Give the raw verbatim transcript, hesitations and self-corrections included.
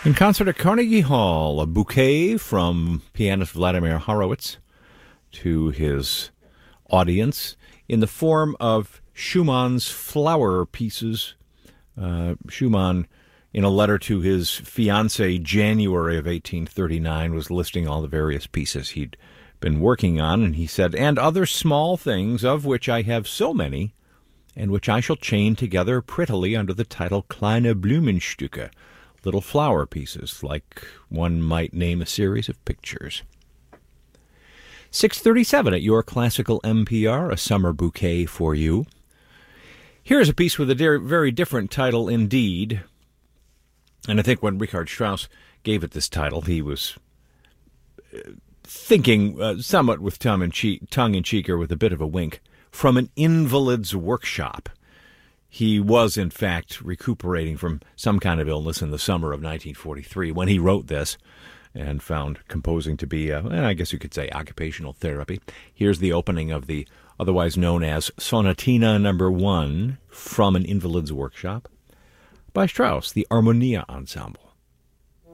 In concert at Carnegie Hall, a bouquet from pianist Vladimir Horowitz to his audience in the form of Schumann's flower pieces. Uh, Schumann, in a letter to his fiancée, January of eighteen thirty-nine, was listing all the various pieces he'd been working on, and he said, "And other small things, of which I have so many, and which I shall chain together prettily under the title Kleine Blumenstücke, little flower pieces, like one might name a series of pictures." six thirty-seven at your classical N P R, a summer bouquet for you. Here's a piece with a de- very different title indeed. And I think when Richard Strauss gave it this title, he was uh, thinking uh, somewhat with tongue in cheek, tongue in cheek, or with a bit of a wink, from an invalid's workshop. He was, in fact, recuperating from some kind of illness in the summer of nineteen forty-three when he wrote this and found composing to be, uh, I guess you could say, occupational therapy. Here's the opening of the otherwise known as Sonatina Number One from an Invalid's Workshop by Strauss, the Armonia Ensemble.